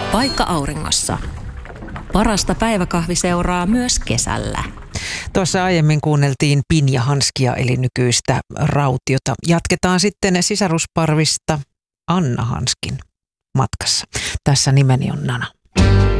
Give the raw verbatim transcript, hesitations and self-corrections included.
Paikka auringossa. Parasta päiväkahviseuraa myös kesällä. Tuossa aiemmin kuunneltiin Pinja Hanskia eli nykyistä Rautiota. Jatketaan sitten sisarusparvista Anna Hanskin matkassa. Tässä nimeni on Nana.